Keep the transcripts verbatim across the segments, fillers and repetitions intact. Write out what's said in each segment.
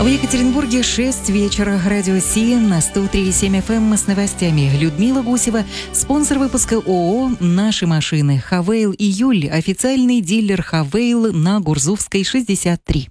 В Екатеринбурге шесть вечера. Радио Си на сто три и семь эф эм с новостями. Людмила Гусева, спонсор выпуска ООО «Наши машины». Хавейл июль. Официальный дилер Хавейл на Гурзувской, шестьдесят три.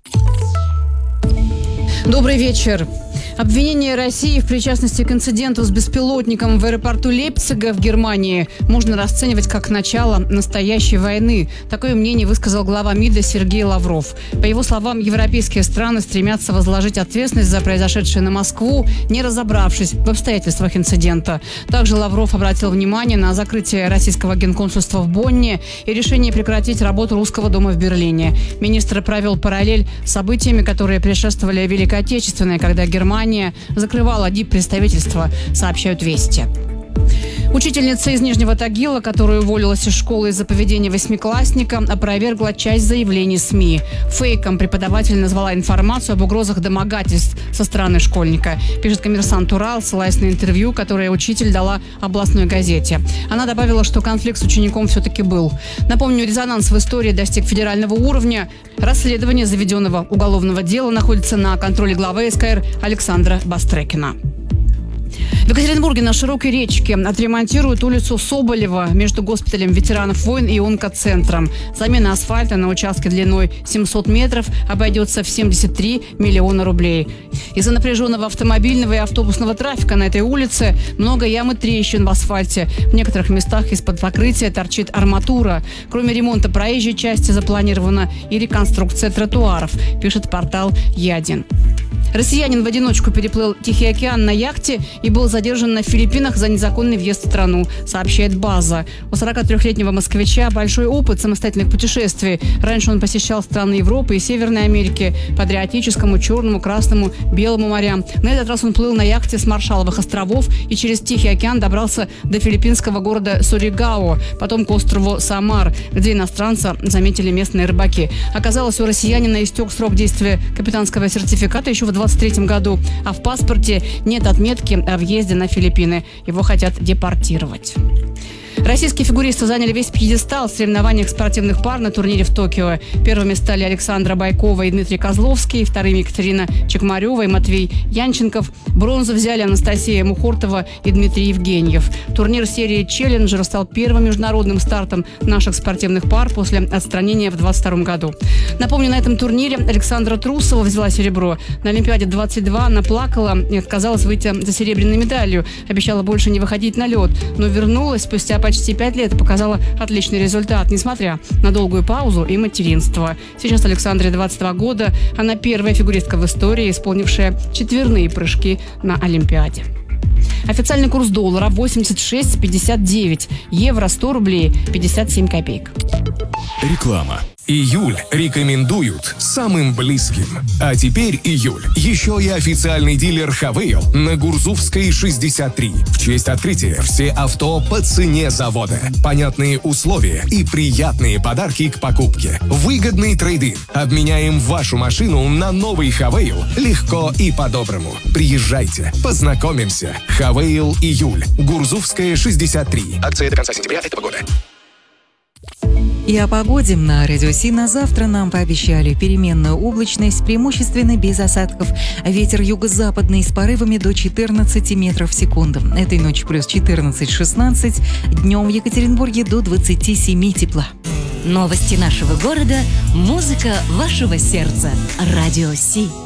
Добрый вечер. Обвинение России в причастности к инциденту с беспилотником в аэропорту Лейпцига в Германии можно расценивать как начало настоящей войны. Такое мнение высказал глава МИДа Сергей Лавров. По его словам, европейские страны стремятся возложить ответственность за произошедшее на Москву, не разобравшись в обстоятельствах инцидента. Также Лавров обратил внимание на закрытие российского генконсульства в Бонне и решение прекратить работу Русского дома в Берлине. Министр провел параллель с событиями, которые предшествовали Великой Отечественной, когда Германия закрывала диппредставительство, сообщают «Вести». Учительница из Нижнего Тагила, которая уволилась из школы из-за поведения восьмиклассника, опровергла часть заявлений СМИ. Фейком преподаватель назвала информацию об угрозах домогательств со стороны школьника, пишет «Коммерсант Урал», ссылаясь на интервью, которое учитель дала областной газете. Она добавила, что конфликт с учеником все-таки был. Напомню, резонанс в истории достиг федерального уровня. Расследование заведенного уголовного дела находится на контроле главы эс ка эр Александра Бастрыкина. В Екатеринбурге на Широкой речке отремонтируют улицу Соболева между госпиталем ветеранов войн и онкоцентром. Замена асфальта на участке длиной семьсот метров обойдется в семьдесят три миллиона рублей. Из-за напряженного автомобильного и автобусного трафика на этой улице много ям и трещин в асфальте. В некоторых местах из-под покрытия торчит арматура. Кроме ремонта проезжей части запланирована и реконструкция тротуаров, пишет портал Ядин. Россиянин в одиночку переплыл Тихий океан на яхте и был задержан на Филиппинах за незаконный въезд в страну, сообщает «База». У сорокатрёхлетнего москвича большой опыт самостоятельных путешествий. Раньше он посещал страны Европы и Северной Америки по Адриатическому, Черному, Красному, Белому морям. На этот раз он плыл на яхте с Маршалловых островов и через Тихий океан добрался до филиппинского города Суригао, потом к острову Самар, где иностранца заметили местные рыбаки. Оказалось, у россиянина истек срок действия капитанского сертификата еще в двадцать третьем году, а в паспорте нет отметки о въезде на Филиппины. Его хотят депортировать. Российские фигуристы заняли весь пьедестал в соревнованиях спортивных пар на турнире в Токио. Первыми стали Александра Байкова и Дмитрий Козловский, вторыми Екатерина Чекмарева и Матвей Янченков. Бронзу взяли Анастасия Мухортова и Дмитрий Евгеньев. Турнир серии «Челленджер» стал первым международным стартом наших спортивных пар после отстранения в двадцать втором году. Напомню, на этом турнире Александра Трусова взяла серебро. На Олимпиаде двадцать два она плакала и отказалась выйти за серебряной медалью. Обещала больше не выходить на лед, но вернулась спустя почти пять лет и показала отличный результат, несмотря на долгую паузу и материнство. Сейчас Александре двадцать два года. Она первая фигуристка в истории, исполнившая четверные прыжки на Олимпиаде. Официальный курс доллара восемьдесят шесть пятьдесят девять, евро сто рублей пятьдесят семь копеек. Реклама. Июль рекомендуют самым близким. А теперь июль. Еще и официальный дилер Хавейл на Гурзувской, шестьдесят три. В честь открытия все авто по цене завода. Понятные условия и приятные подарки к покупке. Выгодный трейд-ин. Обменяем вашу машину на новый Хавейл легко и по-доброму. Приезжайте, познакомимся. Хавейл июль. Гурзувская, шестьдесят три. Акция до конца сентября этого года. И о погоде на Радио Си на завтра нам пообещали переменную облачность, преимущественно без осадков. Ветер юго-западный с порывами до четырнадцати метров в секунду. Этой ночью плюс четырнадцать-шестнадцать, днем в Екатеринбурге до двадцати семи тепла. Новости нашего города, музыка вашего сердца. Радио Си.